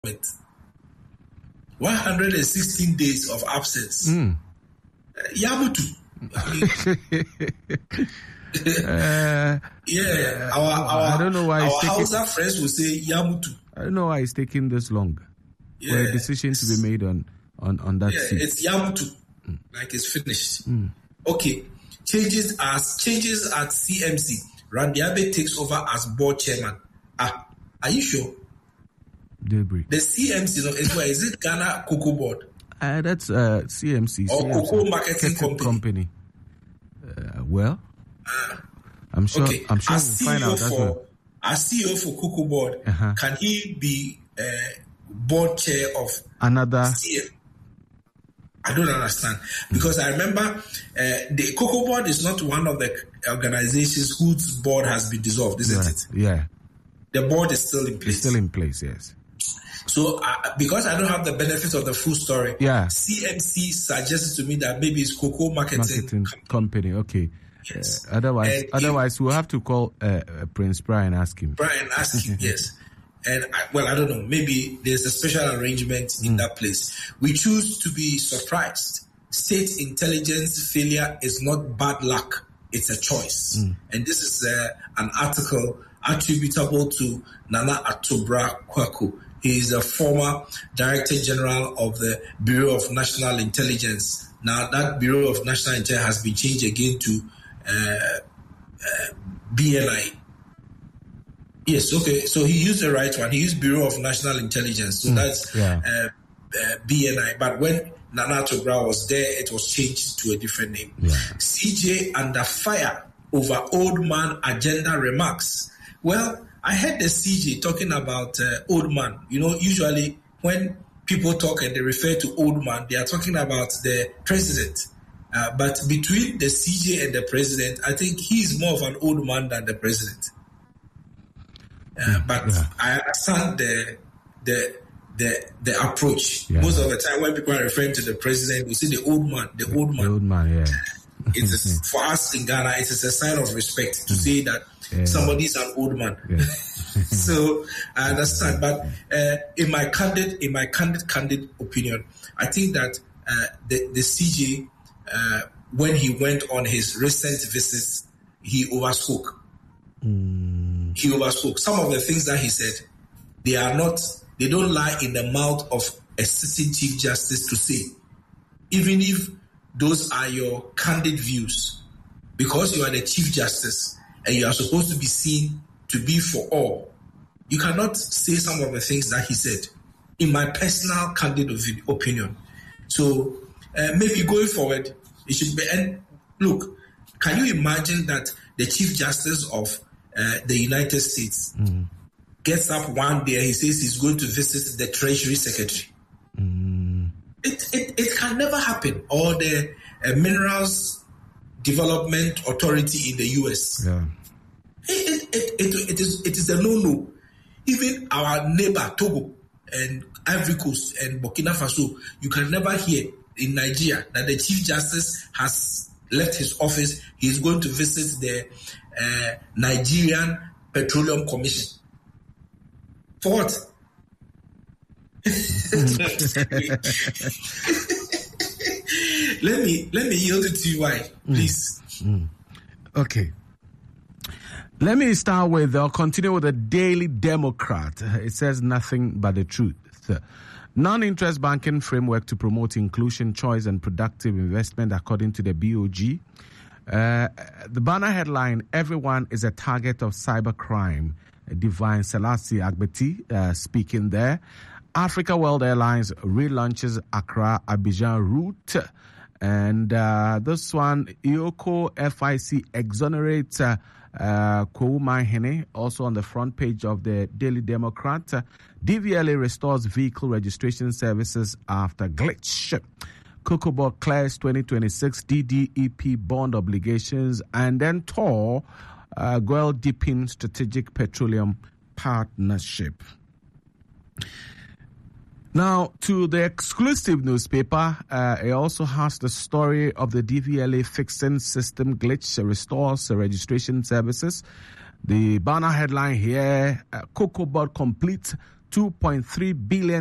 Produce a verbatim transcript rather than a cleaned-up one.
one hundred sixteen days of absence. Mm. Uh, Yamutu. uh, yeah, our, our, I don't know why our Hausa friends will say Yamutu. I don't know why it's taking this long yeah, for a decision to be made on, on, on that yeah, seat. It's Yamutu, mm. like it's finished. Mm. Okay, changes as changes at C M C. Randy Abe takes over as board chairman. Ah, are you sure? Debris. The C M C, no, is where is it Ghana Cocoa Board? Uh, that's uh, C M C. Or C M C. Cocoa Marketing Company. company. Uh, well, uh, I'm sure. Okay. I'm sure as we'll find out. For, as well. As C E O for Cocoa Board, uh-huh. can he be uh, board chair of another? C M? I don't understand because I remember uh, the Cocoa Board is not one of the organizations whose board has been dissolved, isn't yeah. it? Yeah. The board is still in place. It's still in place, yes. So, uh, because I don't have the benefit of the full story, yeah. C M C suggested to me that maybe it's Cocoa Marketing, Marketing Company. company. Okay. Yes. Uh, otherwise, and otherwise, if, we'll have to call uh, uh, Prince Brian and ask him. Brian, ask him. Yes. And I, well, I don't know. Maybe there's a special arrangement mm. in that place. We choose to be surprised. State intelligence failure is not bad luck; it's a choice. Mm. And this is uh, an article attributable to Nana Atobra Kwaku. He is a former Director General of the Bureau of National Intelligence. Now, that Bureau of National Intelligence has been changed again to uh, uh, B N I. Yes, okay. So he used the right one. He used Bureau of National Intelligence. So mm, that's yeah. uh, uh, B N I. But when Nana Atobra was there, it was changed to a different name. Yeah. C J under fire over old man agenda remarks. Well, I heard the C J talking about uh, old man. You know, usually when people talk and they refer to old man, they are talking about the president. Uh, but between the C J and the president, I think he is more of an old man than the president. Uh, but yeah. I understand the the the the approach. Yeah. Most of the time, when people are referring to the president, we see the old man, the old man. The old man, yeah. It is for us in Ghana. It is a sign of respect to say that yeah. somebody is an old man. Yeah. So I understand, but uh, in my candid, in my candid, candid opinion, I think that uh, the the C J, uh, when he went on his recent visits, he overspoke. Mm. He overspoke. Some of the things that he said, they are not, they don't lie in the mouth of a sitting Chief Justice to say, even if those are your candid views, because you are the Chief Justice and you are supposed to be seen to be for all. You cannot say some of the things that he said, in my personal candid opinion. So uh, maybe going forward, it should be. And look, can you imagine that the Chief Justice of uh, the United States mm. gets up one day and he says he's going to visit the Treasury Secretary? Mm. It, it it can never happen. Or the uh, Minerals Development Authority in the U S. Yeah. It, it, it, it, it is it is a no-no. Even our neighbor Togo and Ivory Coast and Burkina Faso, you can never hear in Nigeria that the Chief Justice has left his office. He is going to visit the uh, Nigerian Petroleum Commission. For what? let me let me yield it to you. Why, please? Mm. Mm. Okay. Let me start with, I'll continue with the Daily Democrat. It says nothing but the truth. Non-interest banking framework to promote inclusion, choice, and productive investment, according to the B O G. Uh, the banner headline, everyone is a target of cybercrime. Divine Selassie Agbeti uh, speaking there. Africa World Airlines relaunches Accra Abidjan route. And uh, this one, Ioko F I C exonerates uh, uh, Kwouma Hene, also on the front page of the Daily Democrat. Uh, D V L A restores vehicle registration services after glitch. Cocoa Board clears twenty twenty-six D D E P bond obligations, and then Tor uh, Goel deepen strategic petroleum partnership. Now, to the exclusive newspaper, uh, it also has the story of the D V L A fixing system glitch restores registration services. The banner headline here, uh, Cocoa Board complete two point three billion